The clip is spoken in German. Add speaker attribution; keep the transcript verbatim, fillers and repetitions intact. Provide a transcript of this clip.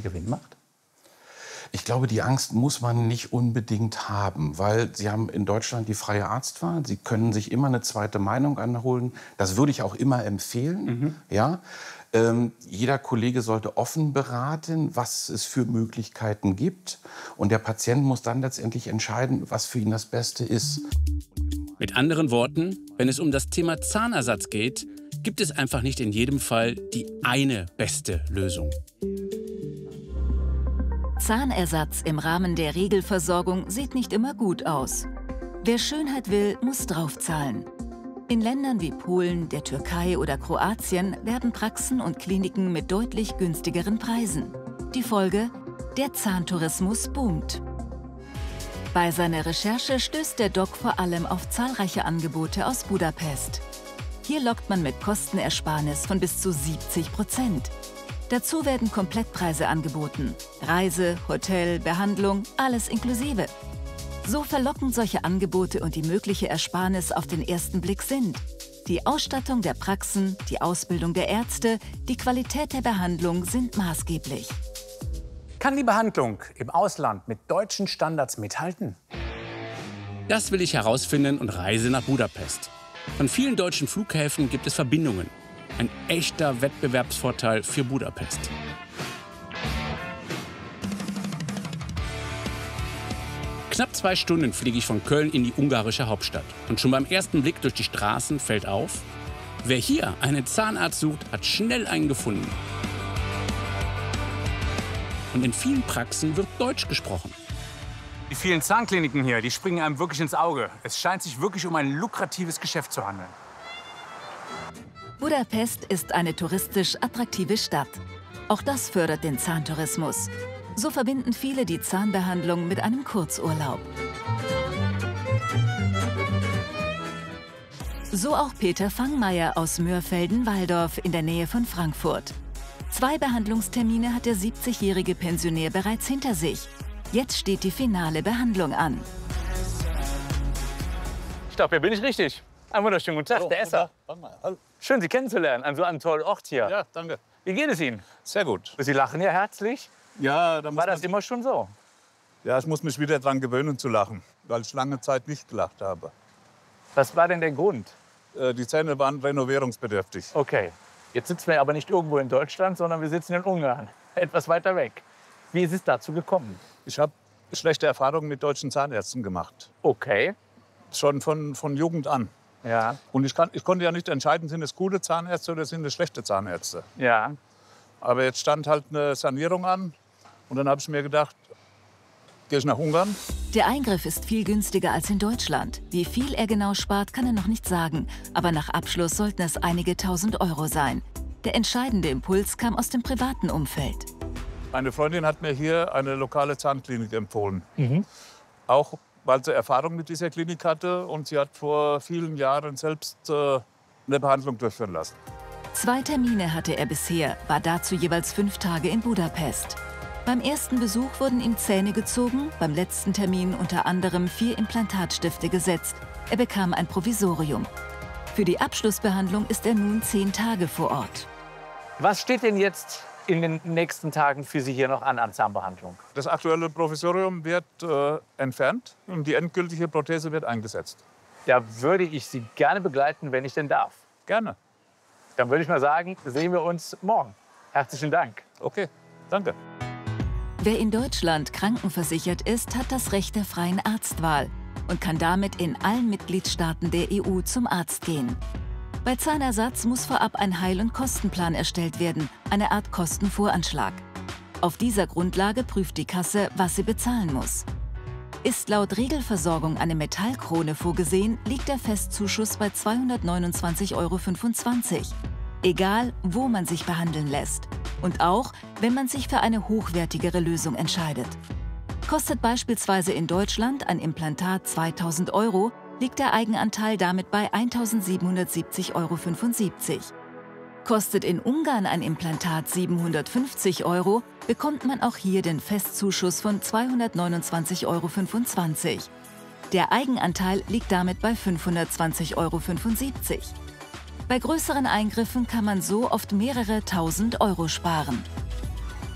Speaker 1: Gewinn macht?
Speaker 2: Ich glaube, die Angst muss man nicht unbedingt haben, weil Sie haben in Deutschland die freie Arztwahl. Sie können sich immer eine zweite Meinung anholen. Das würde ich auch immer empfehlen. Mhm. Ja? Ähm, jeder Kollege sollte offen beraten, was es für Möglichkeiten gibt. Und der Patient muss dann letztendlich entscheiden, was für ihn das Beste ist.
Speaker 3: Mit anderen Worten, wenn es um das Thema Zahnersatz geht, gibt es einfach nicht in jedem Fall die eine beste Lösung.
Speaker 4: Zahnersatz im Rahmen der Regelversorgung sieht nicht immer gut aus. Wer Schönheit will, muss draufzahlen. In Ländern wie Polen, der Türkei oder Kroatien werben Praxen und Kliniken mit deutlich günstigeren Preisen. Die Folge? Der Zahntourismus boomt. Bei seiner Recherche stößt der Doc vor allem auf zahlreiche Angebote aus Budapest. Hier lockt man mit Kostenersparnis von bis zu siebzig Prozent. Dazu werden Komplettpreise angeboten. Reise, Hotel, Behandlung, alles inklusive. So verlockend solche Angebote und die mögliche Ersparnis auf den ersten Blick sind. Die Ausstattung der Praxen, die Ausbildung der Ärzte, die Qualität der Behandlung sind maßgeblich.
Speaker 1: Kann die Behandlung im Ausland mit deutschen Standards mithalten?
Speaker 3: Das will ich herausfinden und reise nach Budapest. Von vielen deutschen Flughäfen gibt es Verbindungen. Ein echter Wettbewerbsvorteil für Budapest. Knapp zwei Stunden fliege ich von Köln in die ungarische Hauptstadt. Und schon beim ersten Blick durch die Straßen fällt auf, wer hier einen Zahnarzt sucht, hat schnell einen gefunden. Und in vielen Praxen wird Deutsch gesprochen.
Speaker 1: Die vielen Zahnkliniken hier, die springen einem wirklich ins Auge. Es scheint sich wirklich um ein lukratives Geschäft zu handeln.
Speaker 4: Budapest ist eine touristisch attraktive Stadt. Auch das fördert den Zahntourismus. So verbinden viele die Zahnbehandlung mit einem Kurzurlaub. So auch Peter Fangmeier aus Mörfelden-Walldorf in der Nähe von Frankfurt. Zwei Behandlungstermine hat der siebzigjährige Pensionär bereits hinter sich. Jetzt steht die finale Behandlung an.
Speaker 1: Ich glaube, hier bin ich richtig. Einen wunderschönen guten Tag,
Speaker 5: Hallo,
Speaker 1: der Esser.
Speaker 5: Hallo.
Speaker 1: Schön, Sie kennenzulernen, an so einem tollen Ort hier.
Speaker 5: Ja, danke.
Speaker 1: Wie geht es Ihnen?
Speaker 5: Sehr gut.
Speaker 1: Sie lachen ja herzlich.
Speaker 5: Ja, da muss
Speaker 1: War das
Speaker 5: man,
Speaker 1: immer schon so?
Speaker 5: ja, ich muss mich wieder daran gewöhnen zu lachen, weil ich lange Zeit nicht gelacht habe.
Speaker 1: Was war denn der Grund?
Speaker 5: Äh, die Zähne waren renovierungsbedürftig.
Speaker 1: Okay, jetzt sitzen wir aber nicht irgendwo in Deutschland, sondern wir sitzen in Ungarn, etwas weiter weg. Wie ist es dazu gekommen?
Speaker 5: Ich habe schlechte Erfahrungen mit deutschen Zahnärzten gemacht.
Speaker 1: Okay.
Speaker 5: Schon von, von Jugend an.
Speaker 1: Ja.
Speaker 5: Und ich, kann, ich konnte ja nicht entscheiden, sind es gute Zahnärzte oder sind es schlechte Zahnärzte.
Speaker 1: Ja.
Speaker 5: Aber jetzt stand halt eine Sanierung an. Und dann habe ich mir gedacht, gehe ich nach Ungarn.
Speaker 4: Der Eingriff ist viel günstiger als in Deutschland. Wie viel er genau spart, kann er noch nicht sagen. Aber nach Abschluss sollten es einige tausend Euro sein. Der entscheidende Impuls kam aus dem privaten Umfeld.
Speaker 5: Eine Freundin hat mir hier eine lokale Zahnklinik empfohlen.
Speaker 1: Mhm.
Speaker 5: Auch weil sie Erfahrung mit dieser Klinik hatte. Und sie hat vor vielen Jahren selbst äh, eine Behandlung durchführen lassen.
Speaker 4: Zwei Termine hatte er bisher, war dazu jeweils fünf Tage in Budapest. Beim ersten Besuch wurden ihm Zähne gezogen, beim letzten Termin unter anderem vier Implantatstifte gesetzt. Er bekam ein Provisorium. Für die Abschlussbehandlung ist er nun zehn Tage vor Ort.
Speaker 1: Was steht denn jetzt in den nächsten Tagen für Sie hier noch an an Zahnbehandlung?
Speaker 5: Das aktuelle Provisorium wird äh, entfernt und die endgültige Prothese wird eingesetzt.
Speaker 1: Da würde ich Sie gerne begleiten, wenn ich denn darf.
Speaker 5: Gerne.
Speaker 1: Dann würde ich mal sagen, sehen wir uns morgen. Herzlichen Dank.
Speaker 5: Okay, danke.
Speaker 4: Wer in Deutschland krankenversichert ist, hat das Recht der freien Arztwahl und kann damit in allen Mitgliedstaaten der E U zum Arzt gehen. Bei Zahnersatz muss vorab ein Heil- und Kostenplan erstellt werden, eine Art Kostenvoranschlag. Auf dieser Grundlage prüft die Kasse, was sie bezahlen muss. Ist laut Regelversorgung eine Metallkrone vorgesehen, liegt der Festzuschuss bei zweihundertneunundzwanzig Euro fünfundzwanzig. Egal, wo man sich behandeln lässt. Und auch, wenn man sich für eine hochwertigere Lösung entscheidet. Kostet beispielsweise in Deutschland ein Implantat zweitausend Euro, liegt der Eigenanteil damit bei eintausendsiebenhundertsiebzig Euro fünfundsiebzig. Kostet in Ungarn ein Implantat siebenhundertfünfzig Euro, bekommt man auch hier den Festzuschuss von zweihundertneunundzwanzig Euro fünfundzwanzig. Der Eigenanteil liegt damit bei fünfhundertzwanzig Euro fünfundsiebzig. Bei größeren Eingriffen kann man so oft mehrere tausend Euro sparen.